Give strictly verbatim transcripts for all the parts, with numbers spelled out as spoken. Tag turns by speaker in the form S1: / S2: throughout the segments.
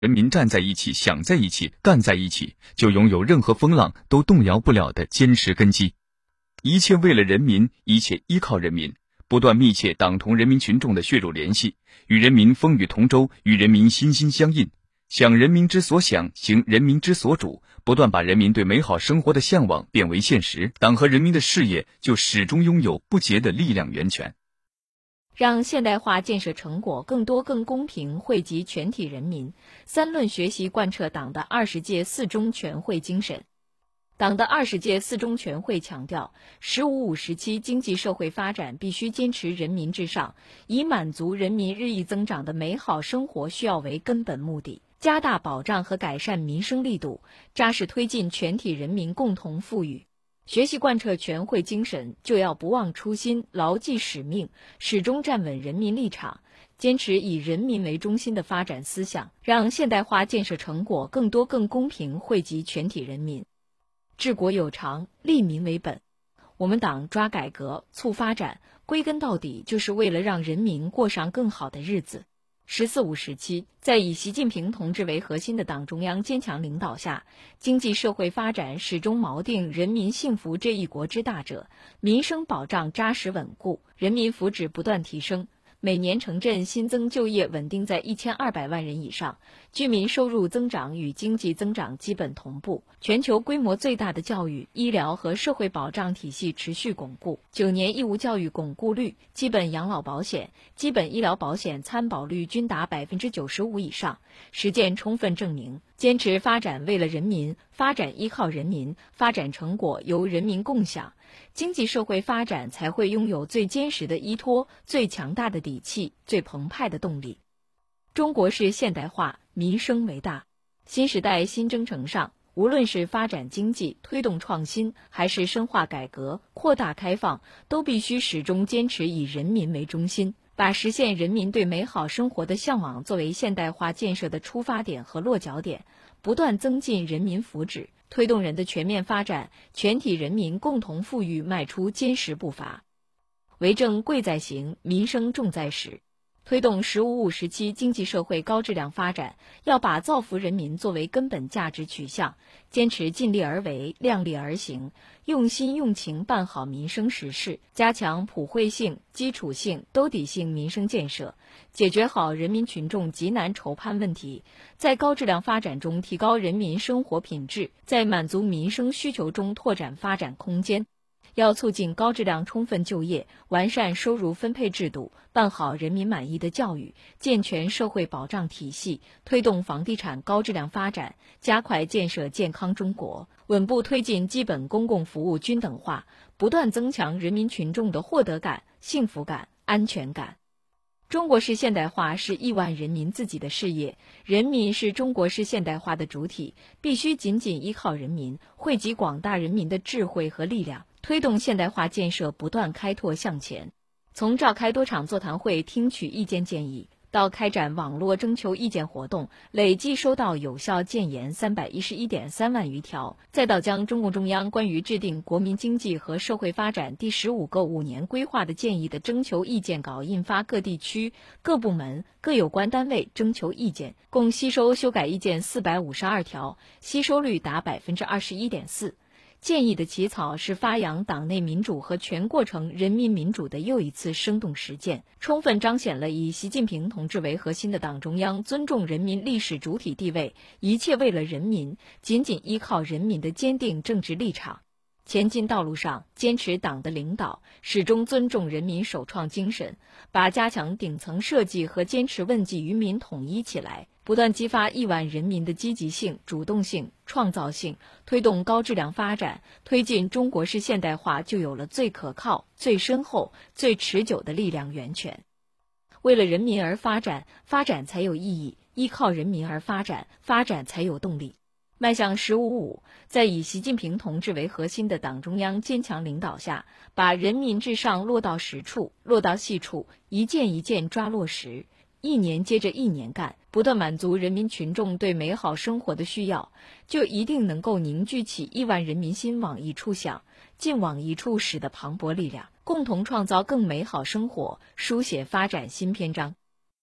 S1: 人民站在一起，想在一起，干在一起，就拥有任何风浪都动摇不了的坚实根基。一切为了人民，一切依靠人民，不断密切党同人民群众的血肉联系，与人民风雨同舟，与人民心心相印，想人民之所想，行人民之所主，不断把人民对美好生活的向往变为现实，党和人民的事业就始终拥有不竭的力量源泉。
S2: 让现代化建设成果更多更公平惠及全体人民，三论学习贯彻党的二十届四中全会精神。党的二十届四中全会强调，十五五时期经济社会发展必须坚持人民至上，以满足人民日益增长的美好生活需要为根本目的，加大保障和改善民生力度，扎实推进全体人民共同富裕。学习贯彻全会精神，就要不忘初心，牢记使命，始终站稳人民立场，坚持以人民为中心的发展思想，让现代化建设成果更多更公平惠及全体人民。治国有常，利民为本。我们党抓改革、促发展，归根到底就是为了让人民过上更好的日子。十四五时期，在以习近平同志为核心的党中央坚强领导下，经济社会发展始终锚定人民幸福这一国之大者，民生保障扎实稳固，人民福祉不断提升。每年城镇新增就业稳定在一千二百万人以上，居民收入增长与经济增长基本同步，全球规模最大的教育、医疗和社会保障体系持续巩固，九年义务教育巩固率、基本养老保险、基本医疗保险参保率均达百分之九十五以上，实践充分证明，坚持发展为了人民，发展依靠人民，发展成果由人民共享，经济社会发展才会拥有最坚实的依托、最强大的底气、最澎湃的动力。中国式现代化，民生为大，新时代新征程上，无论是发展经济、推动创新，还是深化改革、扩大开放，都必须始终坚持以人民为中心，把实现人民对美好生活的向往作为现代化建设的出发点和落脚点，不断增进人民福祉，推动人的全面发展，全体人民共同富裕迈出坚实步伐。为政贵在行，民生重在实。推动十五五时期经济社会高质量发展，要把造福人民作为根本价值取向，坚持尽力而为、量力而行，用心用情办好民生实事，加强普惠性、基础性、兜底性民生建设，解决好人民群众急难愁盼问题，在高质量发展中提高人民生活品质，在满足民生需求中拓展发展空间。要促进高质量充分就业，完善收入分配制度，办好人民满意的教育，健全社会保障体系，推动房地产高质量发展，加快建设健康中国，稳步推进基本公共服务均等化，不断增强人民群众的获得感、幸福感、安全感。中国式现代化是亿万人民自己的事业，人民是中国式现代化的主体，必须紧紧依靠人民，汇集广大人民的智慧和力量，推动现代化建设不断开拓向前。从召开多场座谈会听取意见建议，到开展网络征求意见活动，累计收到有效建言三百一十一点三万余条，再到将中共中央关于制定国民经济和社会发展第十五个五年规划的建议的征求意见稿印发各地区、各部门、各有关单位征求意见，共吸收修改意见四百五十二条，吸收率达百分之二十一点四。建议的起草是发扬党内民主和全过程人民民主的又一次生动实践，充分彰显了以习近平同志为核心的党中央尊重人民历史主体地位，一切为了人民，紧紧依靠人民的坚定政治立场。前进道路上坚持党的领导，始终尊重人民首创精神，把加强顶层设计和坚持问计于民统一起来，不断激发亿万人民的积极性、主动性、创造性，推动高质量发展，推进中国式现代化，就有了最可靠、最深厚、最持久的力量源泉。为了人民而发展，发展才有意义；依靠人民而发展，发展才有动力。迈向十五五，在以习近平同志为核心的党中央坚强领导下，把人民至上落到实处、落到细处，一件一件抓落实，一年接着一年干，不断满足人民群众对美好生活的需要，就一定能够凝聚起亿万人民心往一处想、劲往一处使的磅礴力量，共同创造更美好生活，书写发展新篇章。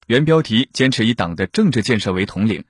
S1: 原标题坚持以党的政治建设为统领，